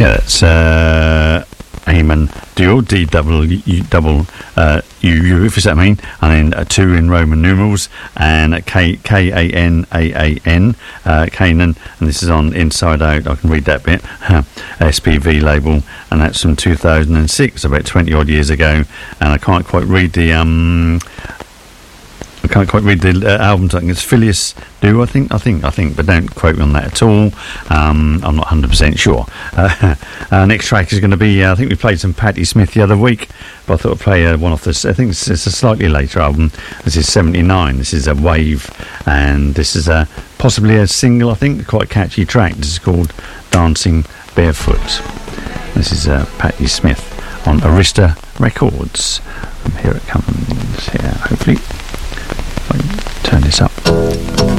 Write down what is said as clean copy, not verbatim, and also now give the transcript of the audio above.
Yeah, that's Eamon Dual, D-double-U, if you see what I mean, and then 2 in Roman numerals, and K-A-N-A-A-N, Canaan, and this is on Inside Out, I can read that bit, SPV label, and that's from 2006, about 20 odd years ago, and I can't quite read the album. I think it's Phileas Do. I think, but don't quote me on that at all. I'm not 100% sure. Next track is going to be. I think we played some Patti Smith the other week, but I thought I'd play one off this. I think it's a slightly later album. This is '79. This is a Wave, and this is possibly a single. I think quite a catchy track. This is called Dancing Barefoot. This is Patti Smith on Arista Records. And here it comes. Here, hopefully. Turn this up.